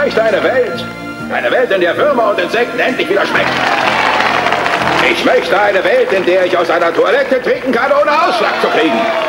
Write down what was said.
möchte eine Welt, in der Würmer und Insekten endlich wieder schmecken. Ich möchte eine Welt, in der ich aus einer Toilette trinken kann, ohne Ausschlag zu kriegen.